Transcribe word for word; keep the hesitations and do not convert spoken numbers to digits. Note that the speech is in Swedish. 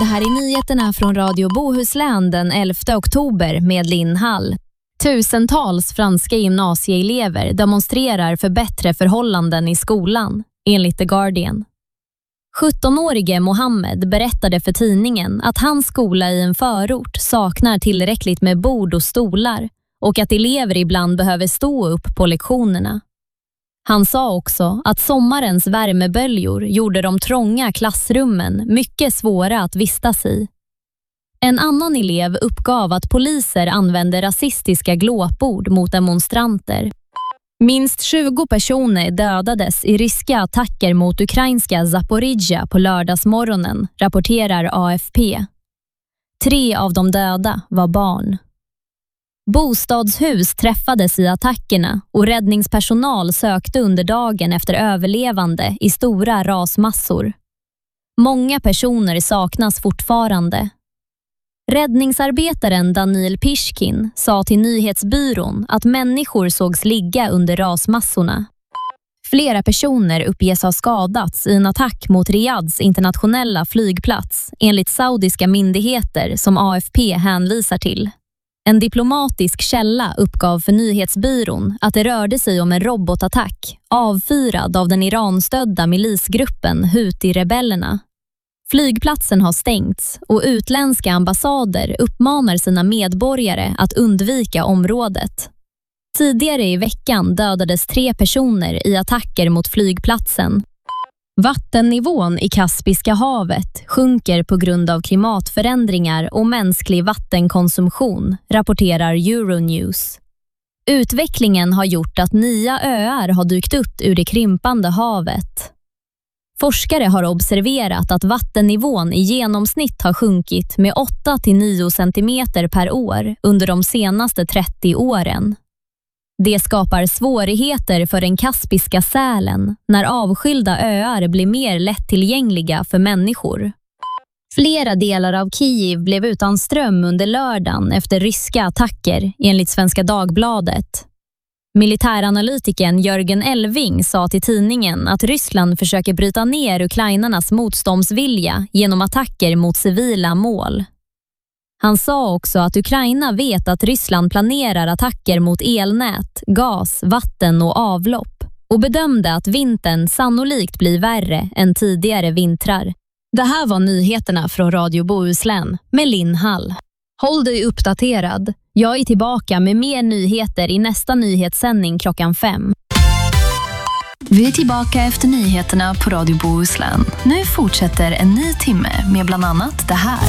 Det här är nyheterna från Radio Bohuslän den elfte oktober med Linn Hall. Tusentals franska gymnasieelever demonstrerar för bättre förhållanden i skolan, enligt The Guardian. sjuttonårige Mohammed berättade för tidningen att hans skola i en förort saknar tillräckligt med bord och stolar och att elever ibland behöver stå upp på lektionerna. Han sa också att sommarens värmeböljor gjorde de trånga klassrummen mycket svåra att vistas i. En annan elev uppgav att poliser använde rasistiska glåpord mot demonstranter. Minst tjugo personer dödades i ryska attacker mot ukrainska Zaporizjzja på lördagsmorgonen, rapporterar A F P. Tre av de döda var barn. Bostadshus träffades i attackerna och räddningspersonal sökte under dagen efter överlevande i stora rasmassor. Många personer saknas fortfarande. Räddningsarbetaren Daniel Pishkin sa till nyhetsbyrån att människor sågs ligga under rasmassorna. Flera personer uppges ha skadats i en attack mot Riyads internationella flygplats, enligt saudiska myndigheter som A F P hänvisar till. En diplomatisk källa uppgav för nyhetsbyrån att det rörde sig om en robotattack avfyrad av den Iran-stödda milisgruppen Houthi-rebellerna. Flygplatsen har stängts och utländska ambassader uppmanar sina medborgare att undvika området. Tidigare i veckan dödades tre personer i attacker mot flygplatsen. Vattennivån i Kaspiska havet sjunker på grund av klimatförändringar och mänsklig vattenkonsumtion, rapporterar Euronews. Utvecklingen har gjort att nya öar har dykt upp ur det krympande havet. Forskare har observerat att vattennivån i genomsnitt har sjunkit med åtta till nio centimeter per år under de senaste trettio åren. Det skapar svårigheter för den kaspiska sälen när avskilda öar blir mer lättillgängliga för människor. Flera delar av Kiev blev utan ström under lördagen efter ryska attacker, enligt Svenska Dagbladet. Militäranalytikern Jörgen Elving sa till tidningen att Ryssland försöker bryta ner ukrainarnas motståndsvilja genom attacker mot civila mål. Han sa också att Ukraina vet att Ryssland planerar attacker mot elnät, gas, vatten och avlopp och bedömde att vintern sannolikt blir värre än tidigare vintrar. Det här var nyheterna från Radio Bohuslän med Linn Hall. Håll dig uppdaterad. Jag är tillbaka med mer nyheter i nästa nyhetssändning klockan fem. Vi är tillbaka efter nyheterna på Radio Bohuslän. Nu fortsätter en ny timme med bland annat det här.